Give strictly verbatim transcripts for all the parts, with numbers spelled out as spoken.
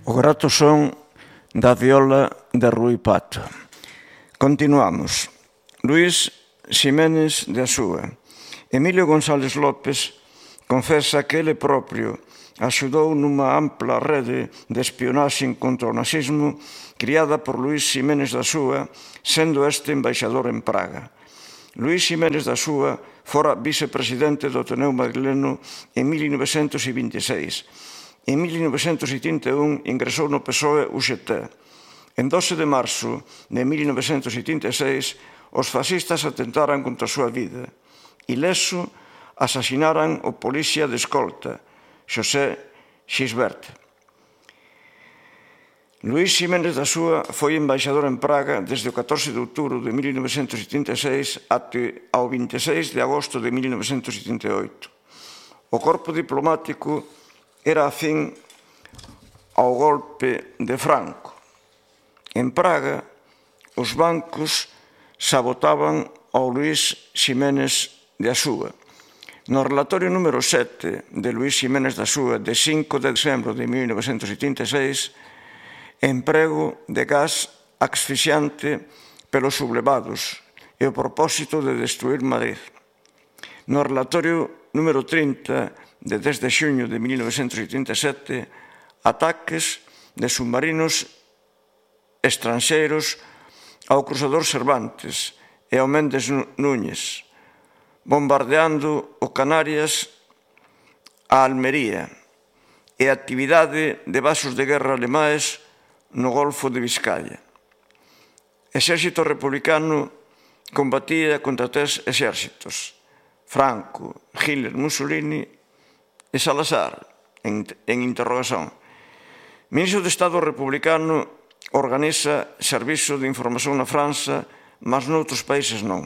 O grato son da viola de Rui Pato. Continuamos. Luís Ximénez de Asúa. Emilio González López confesa que ele propio axudou nunha ampla rede de espionaxe contra o nazismo criada por Luís Ximénez de Asúa, sendo este embaixador en Praga. Luís Ximénez de Asúa fora vicepresidente do Ateneo Madrileno en mil novecentos vinte e seis. En mil novecentos setenta e un ingresou no P S O E U G T. En doce de marzo de mil novecentos setenta e seis, os fascistas atentaran contra a súa vida. Ileso, asasinaran o policía de escolta, Xosé Xisbert. Luís Ximénez de Asúa foi embaixador en Praga desde o catorce de outubro de mil novecentos setenta e seis até ao vinte e seis de agosto de mil novecentos setenta e oito. O corpo diplomático era afín ao golpe de Franco. En Praga, os bancos sabotaban ao Luís Ximénez de Asúa. No relatorio número sete de Luís Ximénez de Asúa de cinco de decembro de mil novecentos setenta e seis, emprego de gas asfixiante pelos sublevados e o propósito de destruir Madrid. No relatorio número trinta de dez de xuño de mil novecentos setenta e sete, ataques de submarinos estranxeiros ao cruzador Cervantes e ao Méndez Núñez, bombardeando o Canarias a Almería e a actividade de vasos de guerra alemães no Golfo de Vizcaya. Exército republicano combatía contra tres exércitos: Franco, Hitler, Mussolini e Salazar, en, en interrogación. Ministro de Estado republicano organiza servizo de información na França, mas noutros países non.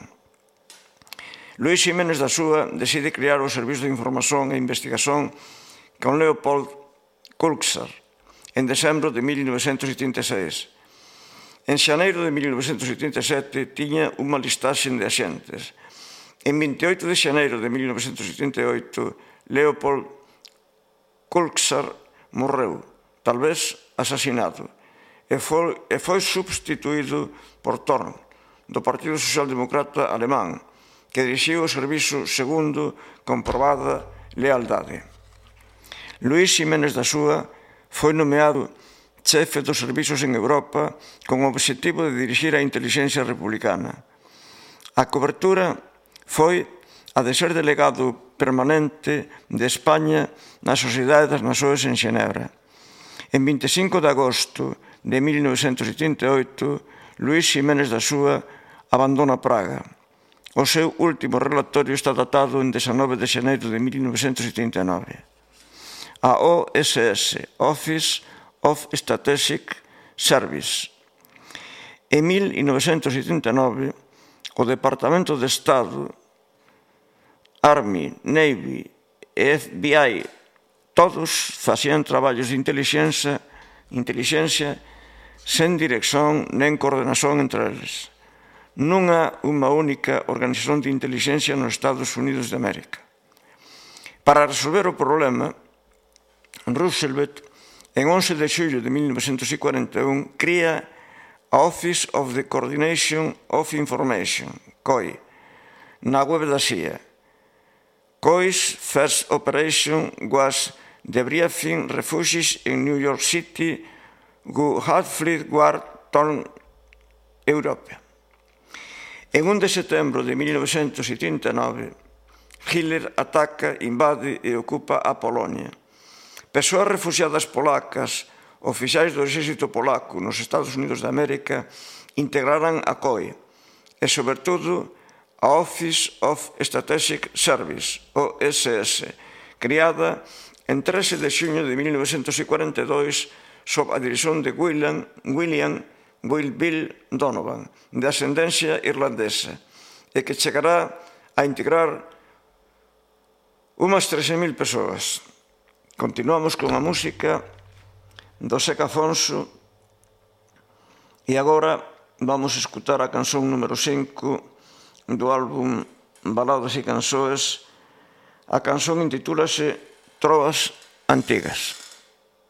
Luís Ximénez de Asúa decide crear o Servizo de Información e Investigación con Leopold Kulczar en decembro de mil novecentos setenta e seis. En xaneiro de mil novecentos setenta e sete tiña unha listaxe de axentes. En vinte e oito de xaneiro de mil novecentos setenta e oito, Leopold Kulczar morreu, talvez asasinado, e foi, e foi substituído por Thorn, do Partido Social-Democrata Alemán, que dirixiu o servizo segundo comprobada lealdade. Luís Ximénez de Asúa foi nomeado chefe dos servizos en Europa con o obxectivo de dirixir a intelixencia republicana. A cobertura foi a de ser delegado permanente de España na Sociedade das Nações en Xenebra. En vinte e cinco de agosto de mil novecentos setenta e oito, Luís Ximénez de Asúa abandona Praga. O seu último relatorio está datado en dezanove de xaneiro de mil novecentos setenta e nove. A O S S, Office of Strategic Service. En mil novecentos setenta e nove, o Departamento de Estado, Army, Navy e F B I, todos facían traballos de intelixencia, intelixencia sen dirección nen coordenación entre eles. Non há unha única organización de intelixencia nos Estados Unidos de América. Para resolver o problema, Roosevelt, en once de xullo de mil novecentos cuarenta e un, cría a Office of the Coordination of Information, C O I, na web da C I A. C O I's first operation was debriefing refugees in New York City who had fled war torn Europe. En un de setembro de mil novecentos setenta e nove, Hitler ataca, invade e ocupa a Polonia. Persoas refugiadas polacas, oficiais do exército polaco nos Estados Unidos de América, integraran a C O I e, sobretudo, a Office of Strategic Service, O S S, criada en trece de xuño de mil novecentos cuarenta e dous sob a dirección de William, William Will Bill Donovan, de ascendencia irlandesa, e que chegará a integrar unhas trece mil persoas. Continuamos con a música do Seca Afonso e agora vamos a escutar a canción número cinco do álbum Baladas e Canções. A canción intitúlase Trovas Antigas.